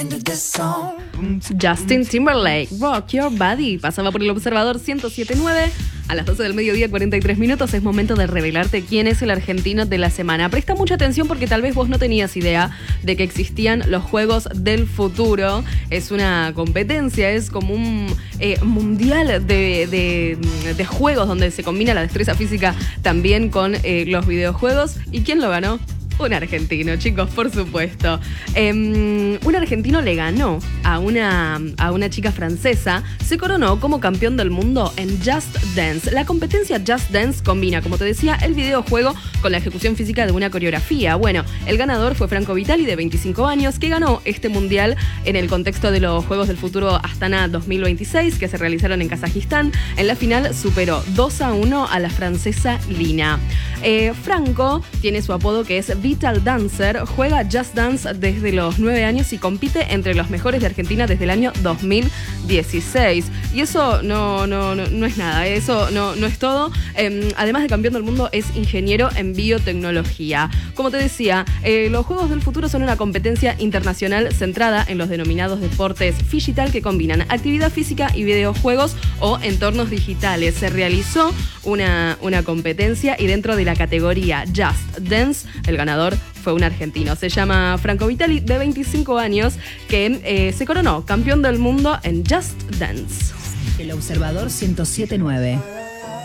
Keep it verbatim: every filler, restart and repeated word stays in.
Justin Timberlake, Rock Your Body, pasaba por el Observador ciento siete punto nueve. A las doce del mediodía, cuarenta y tres minutos, es momento de revelarte quién es el argentino de la semana. Presta mucha atención porque tal vez vos no tenías idea de que existían los Juegos del Futuro. Es una competencia, es como un eh, mundial de, de, de juegos donde se combina la destreza física también con eh, los videojuegos. ¿Y quién lo ganó? Un argentino, chicos, por supuesto. Eh, un argentino le ganó a una, a una chica francesa. Se coronó como campeón del mundo en Just Dance. La competencia Just Dance combina, como te decía, el videojuego con la ejecución física de una coreografía. Bueno, el ganador fue Franco Vitali, de veinticinco años, que ganó este mundial en el contexto de los Juegos del Futuro Astana dos mil veintiséis, que se realizaron en Kazajistán. En la final superó dos a uno a la francesa Lina. Eh, Franco tiene su apodo, que es Vital Dancer, juega Just Dance desde los nueve años y compite entre los mejores de Argentina desde el año dos mil dieciséis. Y eso no, no, no, no es nada, eso no, no es todo. Eh, además de campeón del mundo, es ingeniero en biotecnología. Como te decía, eh, los Juegos del Futuro son una competencia internacional centrada en los denominados deportes digital, que combinan actividad física y videojuegos o entornos digitales. Se realizó una, una competencia y dentro de la categoría Just Dance, el ganador fue un argentino. Se llama Franco Vitali, de veinticinco años, que eh, se coronó campeón del mundo en Just Dance. El Observador ciento siete punto nueve.